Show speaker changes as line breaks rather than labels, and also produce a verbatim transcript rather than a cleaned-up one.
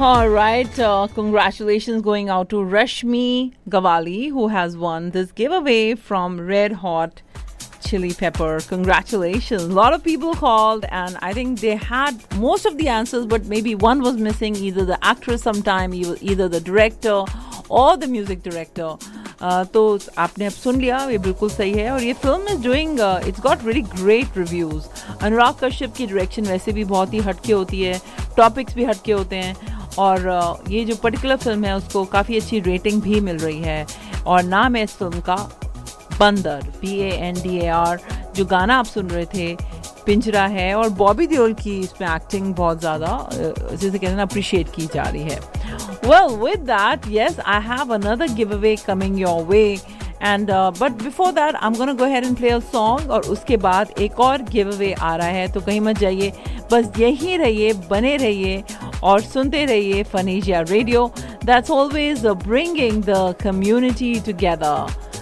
All right, uh, congratulations going out to Rashmi Gawali, who has won this giveaway from Red Hot Chili Pepper. Congratulations. A lot of people called and I think they had most of the answers, but maybe one was missing, either the actress sometime, either the director or the music director. Uh, तो आपने अब सुन लिया, ये बिल्कुल सही है और ये film is doing, it's got really great reviews. Anurag Kashyap की डायरेक्शन वैसे भी बहुत ही हटके होती है, टॉपिक्स भी हटके होते हैं और uh, ये जो पर्टिकुलर फिल्म है उसको काफ़ी अच्छी रेटिंग भी मिल रही है. और नाम है इस फिल्म का बंदर, B A N D A R. जो गाना आप सुन रहे थे पिंजरा है और बॉबी देओल की इसमें एक्टिंग बहुत ज़्यादा जैसे कहते हैं ना अप्रिशिएट की जा रही है. Well, with that, yes, I have another giveaway coming your way. And uh, but before that, I'm gonna go ahead and play a song. और उसके बाद एक और giveaway आ रहा है, तो कहीं मत जाइए, बस यहीं रहिए, बने रहिए और सुनते रहिए Phonesia Radio. That's always uh, bringing the community together.